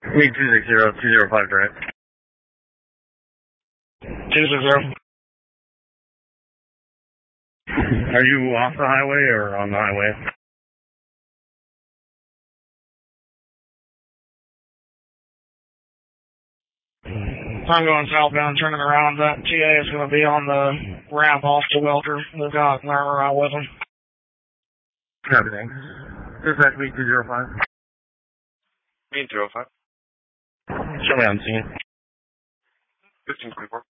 Meet 260-205 direct. 260. Are you off the highway or on the highway? I'm going southbound, turning around. That TA is going to be on the ramp off to Welker. We've got Lerner out with him. Everything. Dispatch meet 205. Meet 205. Show me on scene. 1524.